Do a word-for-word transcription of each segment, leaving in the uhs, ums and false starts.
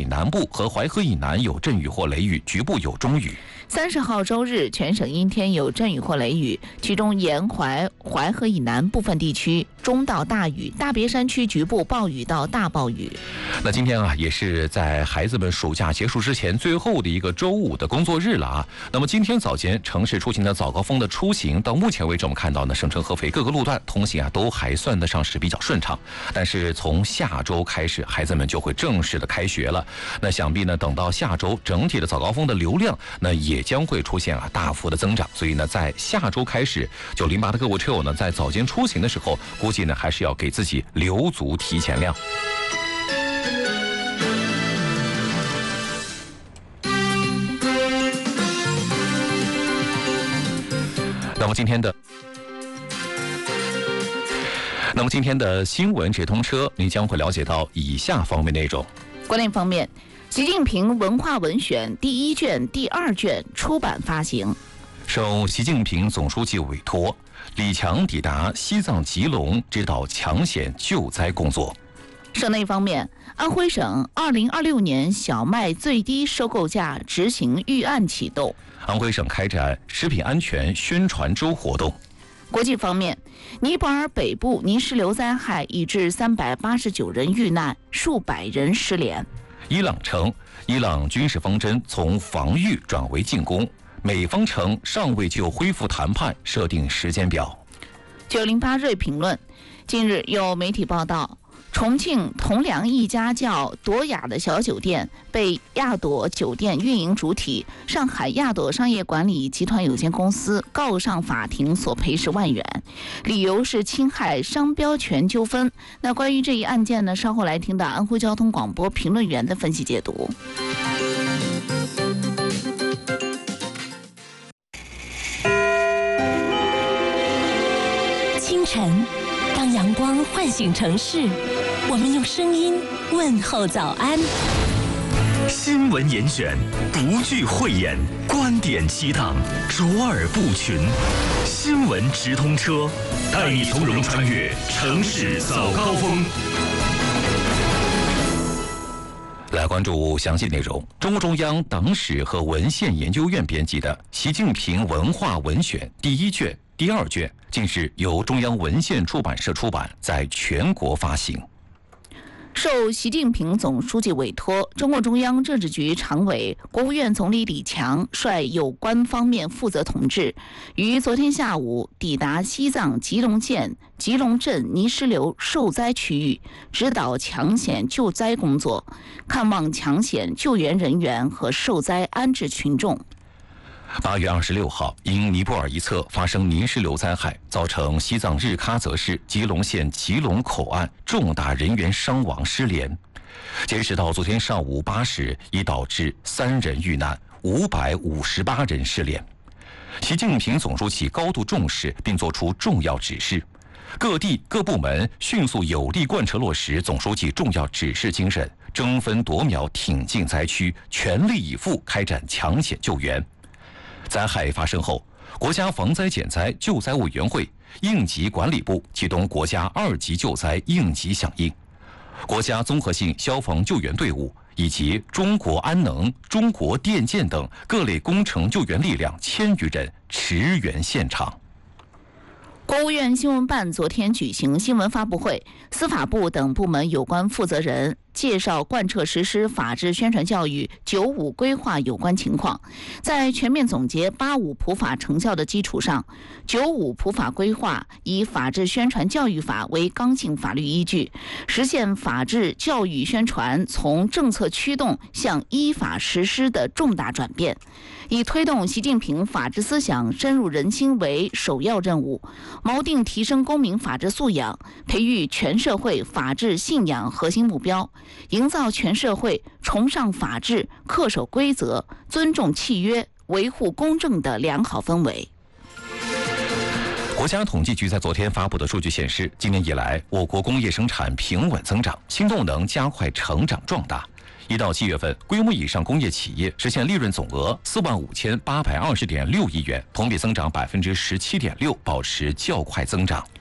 南部和淮河以南有阵雨或雷雨，局部有中雨。 三十号周日，全省阴天，有阵雨或雷雨，其中沿淮、淮河以南部分地区中到大雨，大别山区局部暴雨到大暴雨。 那今天啊，也是在孩子们暑假结束之前最后的一个周五的工作日了啊。那么今天早间城市出行的早高峰的出行，到目前为止我们看到呢，省城合肥各个路段通行啊都还算得上是比较顺畅。但是从下周开始，孩子们就会正式的开学了。那想必呢，等到下周整体的早高峰的流量，那也将会出现啊大幅的增长。所以呢，在下周开始，九零八的各位车友呢，在早间出行的时候，估计呢还是要给自己留足提前量。那么今天的，那么今天的新闻直通车，您将会了解到以下方面内容。 国内方面，习近平文化文选第一卷、第二卷出版发行。 受习近平总书记委托，李强抵达西藏吉隆，指导抢险救灾工作。 省内方面，安徽省二零二六年小麦最低收购价执行预案启动。 安徽省开展食品安全宣传周活动。 国际方面，尼泊尔北部泥石流灾害已致三百八十九人遇难，数百人失联。 伊朗称，伊朗军事方针从防御转为进攻，美方称尚未就恢复谈判设定时间表。 九零八瑞评论，近日有媒体报道，重庆同良一家叫朵雅的小酒店被亚朵酒店运营主体上海亚朵商业管理集团有限公司告上法庭，索赔十万元，理由是侵害商标权纠纷。那关于这一案件呢，稍后来听到安徽交通广播评论员的分析解读。 清晨，当阳光唤醒城市，我们用声音问候早安。 新闻严选，不惧讳言，观点激荡，卓尔不群。新闻直通车，带你从容穿越城市早高峰。 来关注详细内容。中共中央党史和文献研究院编辑的《习近平文化文选》第一卷、第二卷，近日由中央文献出版社出版，在全国发行。 受习近平总书记委托，中共中央政治局常委、国务院总理李强率有关方面负责同志，于昨天下午抵达西藏吉隆县吉隆镇泥石流受灾区域，指导抢险救灾工作，看望抢险救援人员和受灾安置群众。 八月二十六号，因尼泊尔一侧发生泥石流灾害，造成西藏日喀则市吉隆县吉隆口岸重大人员伤亡失联。截止到昨天上午八时，已导致三人遇难，五百五十八人失联。习近平总书记高度重视，并作出重要指示，各地各部门迅速有力贯彻落实总书记重要指示精神，争分夺秒挺进灾区，全力以赴开展抢险救援。灾害发生后，国家防灾减灾救灾委员会、应急管理部启动国家二级救灾应急响应，国家综合性消防救援队伍以及中国安能、中国电建等各类工程救援力量千余人驰援现场。 国务院新闻办昨天举行新闻发布会，司法部等部门有关负责人介绍贯彻实施法治宣传教育“九五”规划有关情况，在全面总结“八五”普法成效的基础上，“九五”普法规划以法治宣传教育法为刚性法律依据，实现法治教育宣传从政策驱动向依法实施的重大转变，以推动习近平法治思想深入人心为首要任务，锚定提升公民法治素养、培育全社会法治信仰核心目标，营造全社会崇尚法治、恪守规则、尊重契约、维护公正的良好氛围。 国家统计局在昨天发布的数据显示，今年以来，我国工业生产平稳增长，新动能加快成长壮大。一到七月份，规模以上工业企业实现利润总额四万五千八百二十点六亿元，同比增长百分之十七点六，保持较快增长。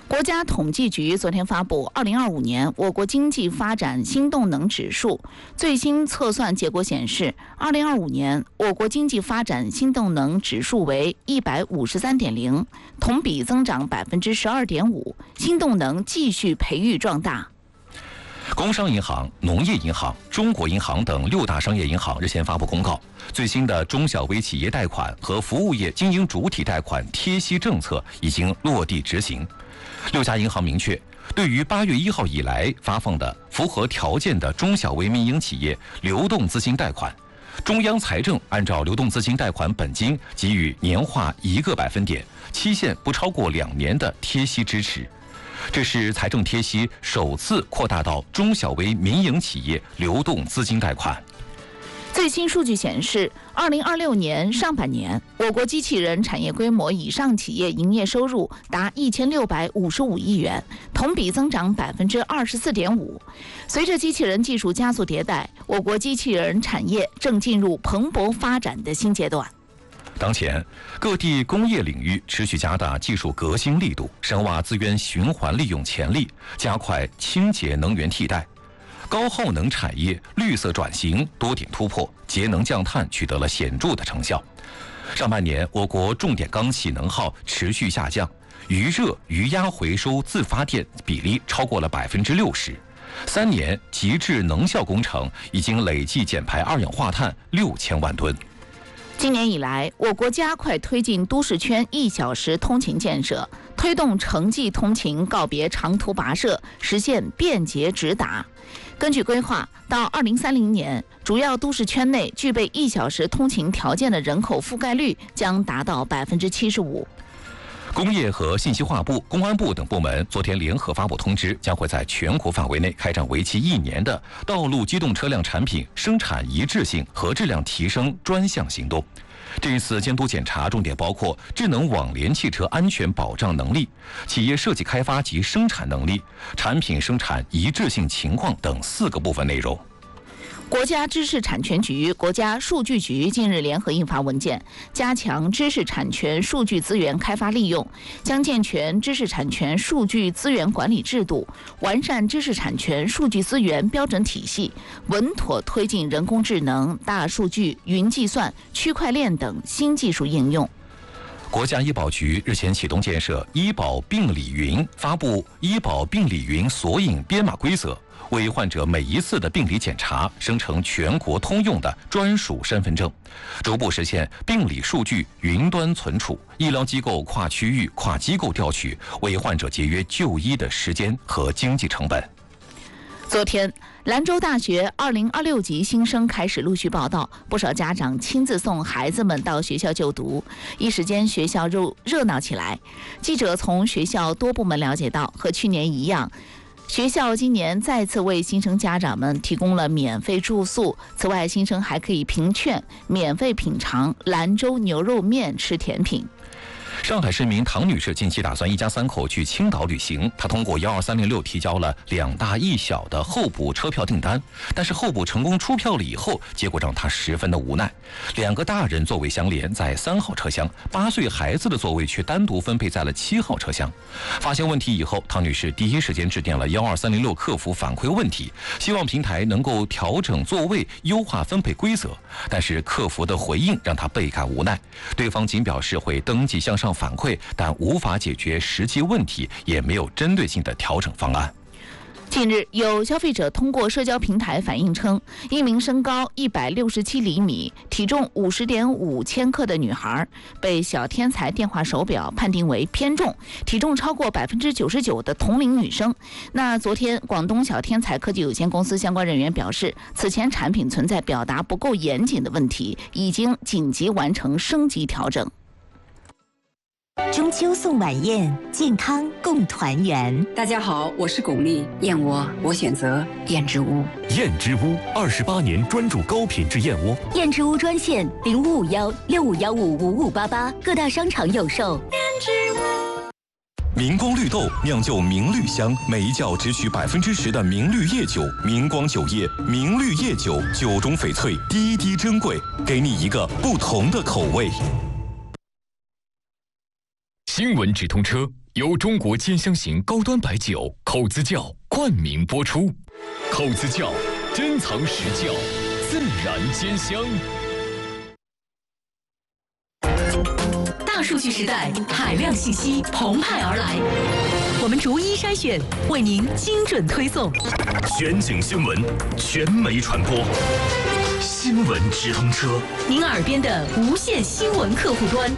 国家统计局昨天发布二零二五年我国经济发展新动能指数，最新测算结果显示，二零二五年我国经济发展新动能指数为一百五十三点零，同比增长百分之十二点五，新动能继续培育壮大。 工商银行、农业银行、中国银行等六大商业银行日前发布公告，最新的中小微企业贷款和服务业经营主体贷款贴息政策已经落地执行。六家银行明确，对于八月一号以来发放的符合条件的中小微民营企业流动资金贷款，中央财政按照流动资金贷款本金给予年化一个百分点、期限不超过两年的贴息支持。这是财政贴息首次扩大到中小微民营企业流动资金贷款。 最新数据显示，二零二六年上半年，我国机器人产业规模以上企业营业收入达一千六百五十五亿元，同比增长百分之二十四点五。随着机器人技术加速迭代，我国机器人产业正进入蓬勃发展的新阶段。 当前，各地工业领域持续加大技术革新力度，深挖资源循环利用潜力，加快清洁能源替代。高耗能产业绿色转型多点突破，节能降碳取得了显著的成效。上半年，我国重点钢气能耗持续下降，余热余压回收自发电比例超过了百分之六十。三年极致能效工程已经累计减排二氧化碳六千万吨。 今年以来，我国加快推进都市圈一小时通勤建设，推动城际通勤告别长途跋涉，实现便捷直达。根据规划，到二零三零年，主要都市圈内具备一小时通勤条件的人口覆盖率将达到百分之七十五。 工业和信息化部、公安部等部门昨天联合发布通知，将会在全国范围内开展为期一年的道路机动车辆产品生产一致性和质量提升专项行动。这一次监督检查重点包括智能网联汽车安全保障能力、企业设计开发及生产能力、产品生产一致性情况等四个部分内容。 国家知识产权局、国家数据局近日联合印发文件，加强知识产权数据资源开发利用，将健全知识产权数据资源管理制度，完善知识产权数据资源标准体系，稳妥推进人工智能、大数据、云计算、区块链等新技术应用。 国家医保局日前启动建设医保病理云，发布医保病理云索引编码规则，为患者每一次的病理检查生成全国通用的专属身份证，逐步实现病理数据云端存储，医疗机构跨区域、跨机构调取，为患者节约就医的时间和经济成本。 昨天，兰州大学二零二六级新生开始陆续报到，不少家长亲自送孩子们到学校就读，一时间学校热热闹起来。记者从学校多部门了解到，和去年一样，学校今年再次为新生家长们提供了免费住宿，此外，新生还可以凭券免费品尝兰州牛肉面、吃甜品。 上海市民唐女士近期打算一家三口去青岛旅行，她通过幺二三零六提交了两大一小的候补车票订单，但是候补成功出票了以后，结果让她十分的无奈。两个大人座位相连在三号车厢，八岁孩子的座位却单独分配在了七号车厢。发现问题以后，唐女士第一时间致电了幺二三零六客服反馈问题，希望平台能够调整座位，优化分配规则。但是客服的回应让她倍感无奈，对方仅表示会登记向上反馈，但无法解决实际问题，也没有针对性的调整方案。 近日，有消费者通过社交平台反映称，一名身高一百六十七厘米、体重五十点五千克的女孩被小天才电话手表判定为偏重，体重超过百分之九十九的同龄女生。那昨天，广东小天才科技有限公司相关人员表示，此前产品存在表达不够严谨的问题，已经紧急完成升级调整。 中秋送晚宴，健康共团圆。 大家好，我是巩俐，燕窝我选择燕之屋。 燕之屋二十八年专注高品质燕窝。 燕之屋专线零五五幺六五幺五五五八八，各大商场有售。燕之屋。 明光绿豆酿就明绿香，每一窖只取百分之十的明绿叶酒。明光酒业明绿叶酒，酒中翡翠，滴滴珍贵，给你一个不同的口味。 新闻直通车由中国兼香型高端白酒口子窖冠名播出。口子窖，珍藏实窖，自然兼香。 大数据时代，海量信息澎湃而来，我们逐一筛选，为您精准推送。 全景新闻，全媒传播，新闻直通车， 您耳边的无线新闻客户端。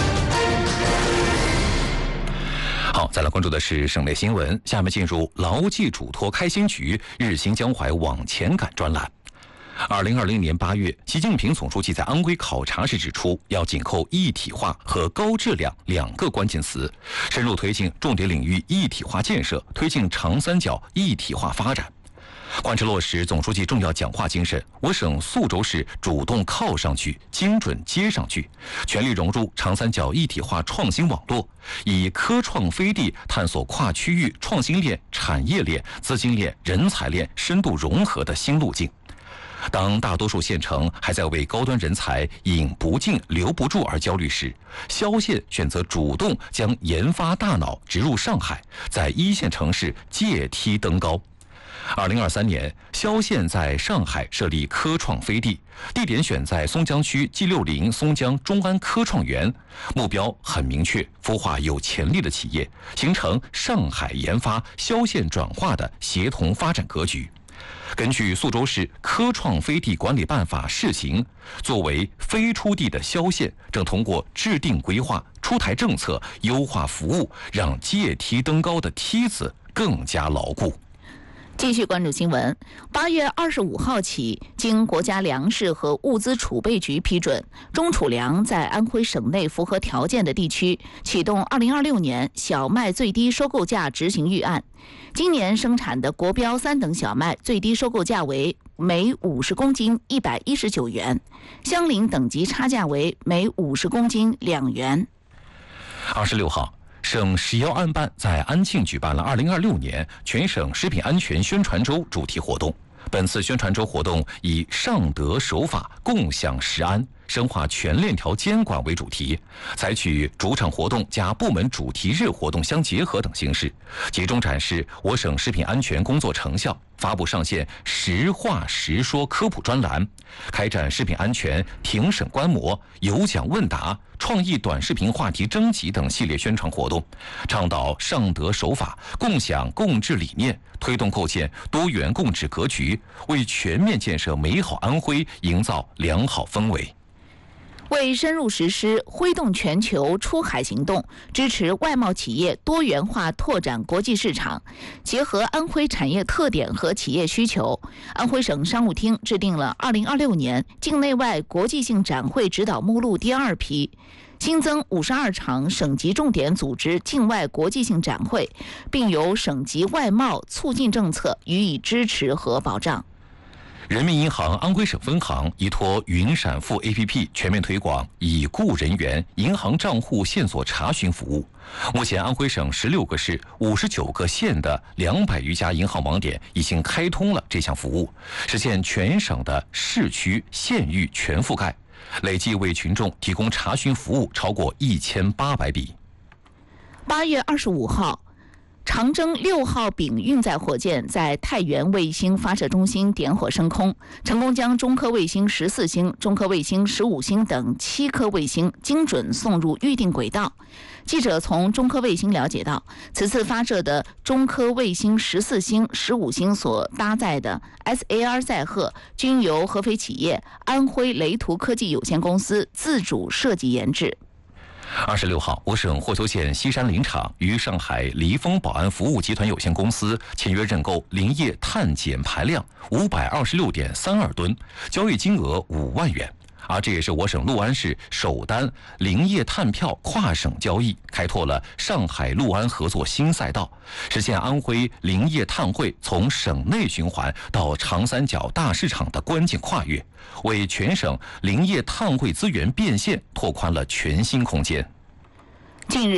好，再来关注的是省内新闻。下面进入牢记嘱托开心局日行江淮往前赶专栏。二零二零年八月，习近平总书记在安徽考察时指出，要紧扣一体化和高质量两个关键词，深入推进重点领域一体化建设，推进长三角一体化发展。贯彻落实总书记重要讲话精神，我省宿州市主动靠上去，精准接上去，全力融入长三角一体化创新网络，以科创飞地探索跨区域创新链、产业链、资金链、人才链深度融合的新路径。当大多数县城还在为高端人才引不进、留不住而焦虑时，萧县选择主动将研发大脑植入上海，在一线城市借梯登高。二零二三年，萧县在上海设立科创飞地，地点选在松江区 G 六零松江中安科创园，目标很明确，孵化有潜力的企业，形成上海研发、萧县转化的协同发展格局。根据宿州市科创飞地管理办法试行，作为飞出地的萧县正通过制定规划、出台政策、优化服务，让借梯登高的梯子更加牢固。 继续关注新闻。八月二十五号起，经国家粮食和物资储备局批准，中储粮在安徽省内符合条件的地区启动二零二六年小麦最低收购价执行预案。今年生产的国标三等小麦最低收购价为每五十公斤一百一十九元，相邻等级差价为每五十公斤两元。 二十六号。省食药案办在安庆举办了二零二六年全省食品安全宣传周主题活动。本次宣传周活动以上德守法、共享食安、深化全链条监管为主题，采取主场活动加部门主题日活动相结合等形式，集中展示我省食品安全工作成效，发布上线实话实说科普专栏，开展食品安全评审观摩、有奖问答、创意短视频话题征集等系列宣传活动，倡导上德守法、共享共治理念，推动构建多元共治格局，为全面建设美好安徽营造良好氛围。 为深入实施挥动全球出海行动，支持外贸企业多元化拓展国际市场，结合安徽产业特点和企业需求，安徽省商务厅制定了二零二六年境内外国际性展会指导目录第二批，新增五十二场省级重点组织境外国际性展会，并由省级外贸促进政策予以支持和保障。 人民银行安徽省分行依托云闪付 A P P 全面推广已故人员银行账户线索查询服务。目前，安徽省十六个市、五十九个县的两百余家银行网点已经开通了这项服务，实现全省的市区县域全覆盖，累计为群众提供查询服务超过一千八百笔。 八月二十五号。长征六号丙运载火箭在太原卫星发射中心点火升空，成功将中科卫星十四星、中科卫星十五星等七颗卫星精准送入预定轨道。记者从中科卫星了解到，此次发射的中科卫星十四星、十五星所搭载的 S A R 载荷均由合肥企业安徽雷图科技有限公司自主设计研制。 二十六号，我省霍州县西山林场与上海黎丰保安服务集团有限公司签约认购林业碳减排量五百二十六点三二吨，交易金额五万元。而这也是我省六安市首单林业碳票跨省交易，开拓了上海六安合作新赛道，实现安徽林业碳汇从省内循环到长三角大市场的关键跨越，为全省林业碳汇资源变现拓宽了全新空间。 近日，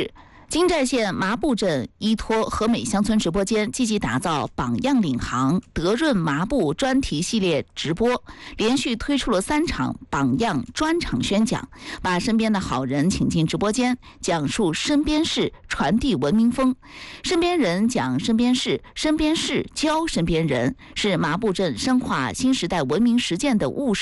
金寨县麻布镇依托和美乡村直播间，积极打造榜样领航德润麻布专题系列直播，连续推出了三场榜样专场宣讲，把身边的好人请进直播间，讲述身边事，传递文明风。身边人讲身边事，身边事教身边人，是麻布镇深化新时代文明实践的务实